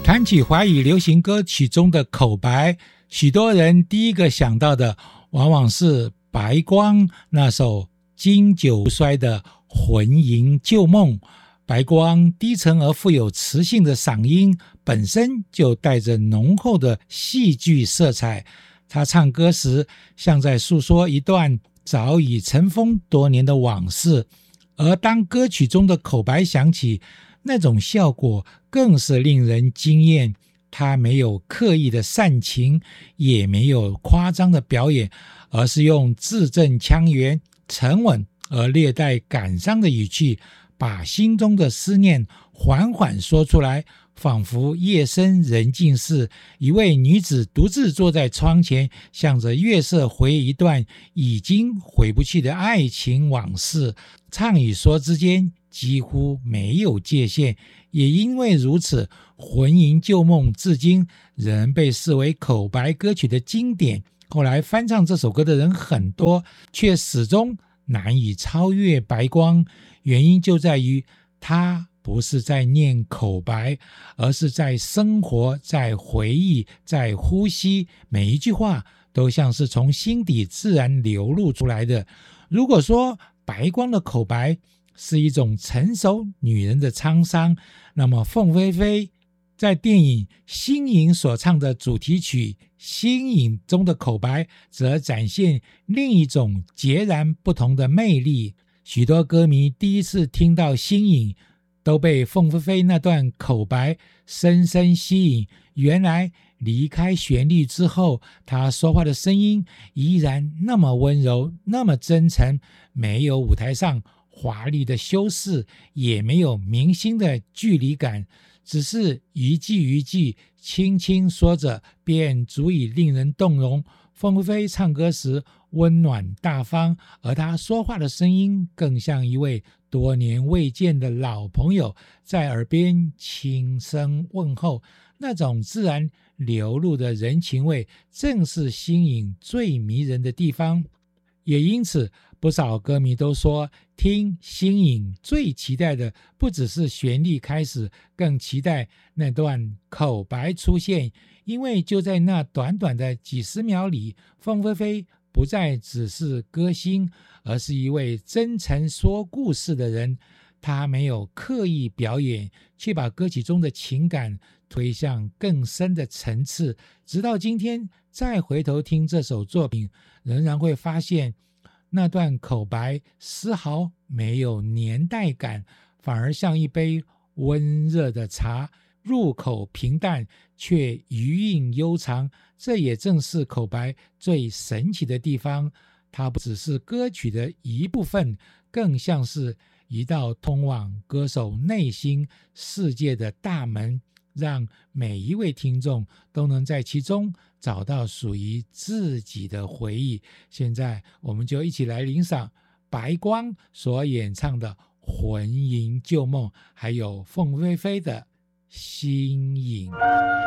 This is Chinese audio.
谈起华语流行歌曲中的口白，许多人第一个想到的往往是白光那首经久不衰的魂萦旧梦。白光低沉而富有磁性的嗓音本身就带着浓厚的戏剧色彩，他唱歌时像在诉说一段早已尘封多年的往事，而当歌曲中的口白响起，那种效果更是令人惊艳。他没有刻意的煽情，也没有夸张的表演，而是用字正腔圆、沉稳而略带感伤的语气，把心中的思念缓缓说出来，仿佛夜深人静时，一位女子独自坐在窗前，向着月色回忆一段已经回不去的爱情往事。唱与说之间几乎没有界限，也因为如此，魂萦旧梦至今仍被视为口白歌曲的经典。后来翻唱这首歌的人很多，却始终难以超越白光，原因就在于他不是在念口白，而是在生活，在回忆，在呼吸，每一句话都像是从心底自然流露出来的。如果说白光的口白是一种成熟女人的沧桑，那么凤飞飞在电影《心影》所唱的主题曲《心影》中的口白，则展现另一种截然不同的魅力。许多歌迷第一次听到《心影》，都被凤飞飞那段口白深深吸引。原来离开旋律之后，她说话的声音依然那么温柔，那么真诚，没有舞台上华丽的修饰，也没有明星的距离感，只是一句一句轻轻说着，便足以令人动容。凤飞飞唱歌时温暖大方，而她说话的声音更像一位多年未见的老朋友，在耳边轻声问候。那种自然流露的人情味，正是心影最迷人的地方。也因此，不少歌迷都说，听心影最期待的不只是旋律开始，更期待那段口白出现。因为就在那短短的几十秒里，凤飞飞不再只是歌星，而是一位真诚说故事的人。他没有刻意表演，却把歌曲中的情感推向更深的层次。直到今天再回头听这首作品，仍然会发现那段口白丝毫没有年代感，反而像一杯温热的茶，入口平淡，却余韵悠长。这也正是口白最神奇的地方，它不只是歌曲的一部分，更像是一道通往歌手内心世界的大门，让每一位听众都能在其中找到属于自己的回忆。现在我们就一起来欣赏白光所演唱的魂萦旧梦，还有凤飞飞的心影。